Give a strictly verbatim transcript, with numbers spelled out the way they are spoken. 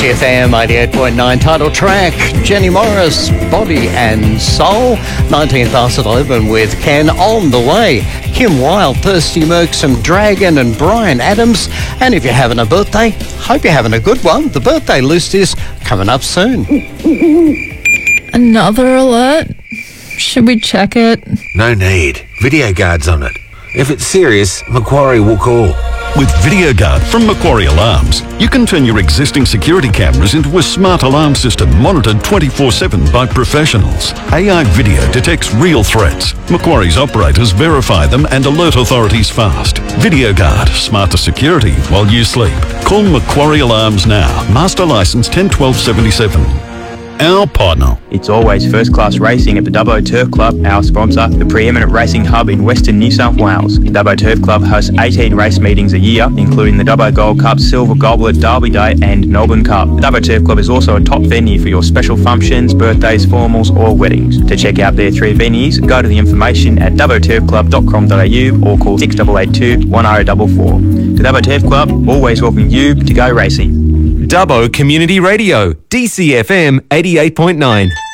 C F M eighty-eight point nine. Title track, Jenny Morris, Body and Soul. nineteenth past eleven with Ken on the way. Kim Wilde, Thirsty Merc, some Dragon and Brian Adams. And if you're having a birthday, hope you're having a good one. The birthday list is coming up soon. Another alert? Should we check it? No need. Video guard's on it. If it's serious, Macquarie will call. With VideoGuard from Macquarie Alarms, you can turn your existing security cameras into a smart alarm system monitored twenty-four seven by professionals. A I video detects real threats. Macquarie's operators verify them and alert authorities fast. VideoGuard, smarter security while you sleep. Call Macquarie Alarms now. Master license ten twelve seventy-seven. Our partner. It's always first-class racing at the Dubbo Turf Club, our sponsor, the preeminent racing hub in Western New South Wales. The Dubbo Turf Club hosts eighteen race meetings a year, including the Dubbo Gold Cup, Silver Goblet, Derby Day and Melbourne Cup. The Dubbo Turf Club is also a top venue for your special functions, birthdays, formals or weddings. To check out their three venues, go to the information at dubbo turf club dot com dot a u or call six eight eight two, one oh four four. The Dubbo Turf Club, always welcoming you to go racing. Dubbo Community Radio, D C F M eighty-eight point nine.